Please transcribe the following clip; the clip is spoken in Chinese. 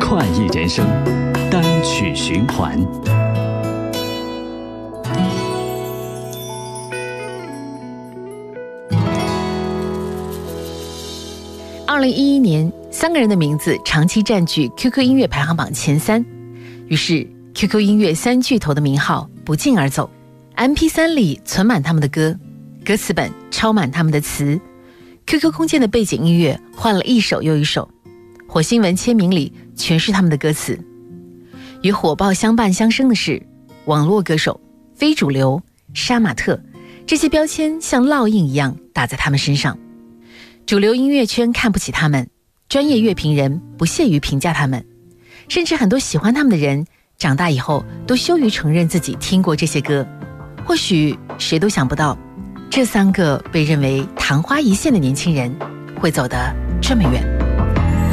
快意人生，单曲循环。 2011年，3个人的名字长期占据 QQ 音乐排行榜前3，于是 QQ 音乐3巨头的名号不胫而走。MP3 里存满他们的歌，歌词本抄满他们的词， QQ 空间的背景音乐换了一首又一首，火星文签名里全是他们的歌词。与火爆相伴相生的是网络歌手、非主流、杀马特，这些标签像烙印一样打在他们身上。主流音乐圈看不起他们，专业乐评人不屑于评价他们，甚至很多喜欢他们的人长大以后都羞于承认自己听过这些歌。或许谁都想不到，这3个被认为昙花一现的年轻人会走得这么远。